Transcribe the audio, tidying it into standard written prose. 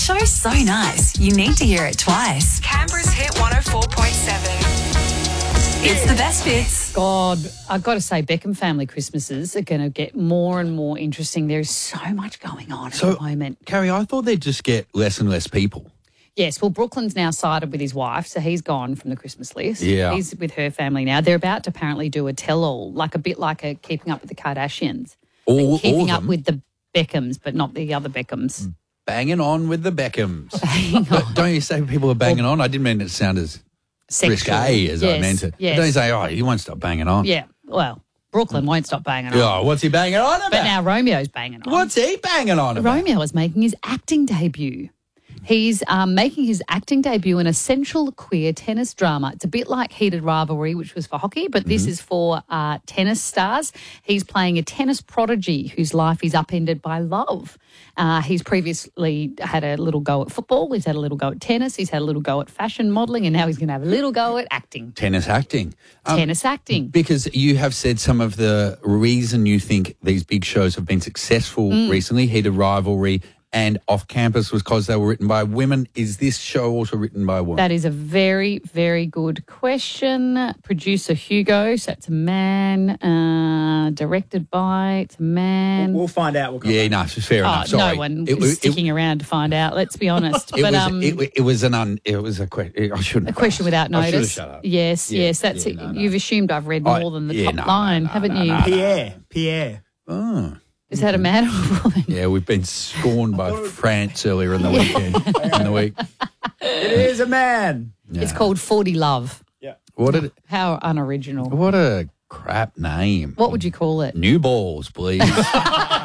show's so nice, you need to hear it twice. Canberra's Hit 104.7. It's the best bits. God, I've got to say, Beckham family Christmases are going to get more and more interesting. There's so much going on at the moment. Carrie, I thought they'd just get less and less people. Yes, well, Brooklyn's now sided with his wife, so he's gone from the Christmas list. Yeah. He's with her family now. They're about to apparently do a tell-all, like a bit like a Keeping Up with the Kardashians. Keeping up with the Beckhams, but not the other Beckhams. Banging on with the Beckhams. But don't you say people are banging on? I didn't mean it to sound as risque as I meant it. Yes. But don't you say, he won't stop banging on. Yeah, well, Brooklyn won't stop banging on. Oh, what's he banging on about? But now Romeo's banging on. What's he banging on about? Romeo is making his acting debut. He's making his acting debut in a central queer tennis drama. It's a bit like Heated Rivalry, which was for hockey, but this is for tennis stars. He's playing a tennis prodigy whose life is upended by love. He's previously had a little go at football. He's had a little go at tennis. He's had a little go at fashion modelling, and now he's going to have a little go at acting. Tennis acting. Tennis acting. Because you have said some of the reason you think these big shows have been successful recently, Heated Rivalry and Off Campus, was because they were written by women. Is this show also written by a woman? That is a very, very good question. Producer Hugo, so it's a man. Directed by, it's a man. We'll find out. We'll yeah, no, fair enough. Sorry. No one is sticking around to find out, let's be honest. It was a question. I shouldn't. A question without I should have notice. shut up. Yes, that's it. No. You've assumed I've read more than the top line, haven't you? Pierre. Oh. Is that a man or a woman? Yeah, we've been scorned by France earlier in the week. It is a man. Yeah. It's called 40 Love. Yeah. How unoriginal. What a crap name. What would you call it? New balls, please.